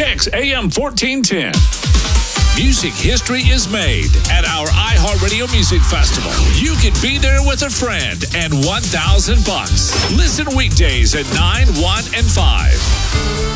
Kicks AM 1410. Music history is made at our iHeartRadio Music Festival. You can be there with a friend and $1,000. Listen weekdays at 9, 1, and 5.